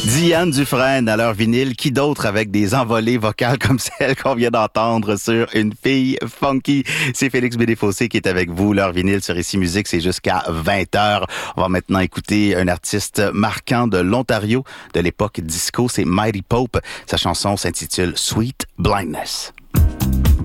Diane Dufresne à leur vinyle, qui d'autre avec des envolées vocales comme celle qu'on vient d'entendre sur Une fille funky. C'est Félix Bédéfossé qui est avec vous. Leur vinyle sur Ici Musique, c'est jusqu'à 20h. On va maintenant écouter un artiste marquant de l'Ontario de l'époque disco, c'est Mighty Pope. Sa chanson s'intitule Sweet Blindness.